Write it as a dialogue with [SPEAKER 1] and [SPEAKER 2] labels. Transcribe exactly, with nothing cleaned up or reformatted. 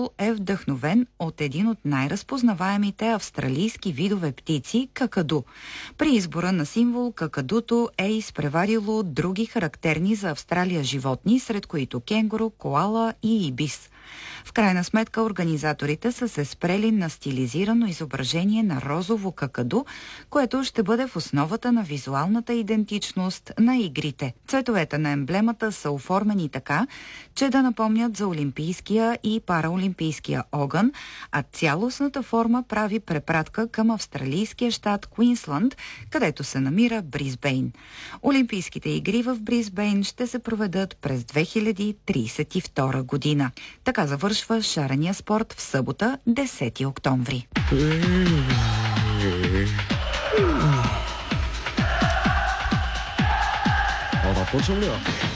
[SPEAKER 1] символ е вдъхновен от един от най-разпознаваемите австралийски видове птици – какаду. При избора на символ какадуто е изпреварило други характерни за Австралия животни, сред които кенгуру, коала и ибис. В крайна сметка организаторите са се спрели на стилизирано изображение на розово какаду, което ще бъде в основата на визуалната идентичност на игрите. Цветовете на емблемата са оформени така, че да напомнят за олимпийския и параолимпийския огън, а цялостната форма прави препратка към австралийския щат Куинсланд, където се намира Бризбейн. Олимпийските игри в Бризбейн ще се проведат през две хиляди тридесет и втора година. Така завършва шарения спорт в събота, десети октомври.
[SPEAKER 2] 아, 나 뻗쳐버려.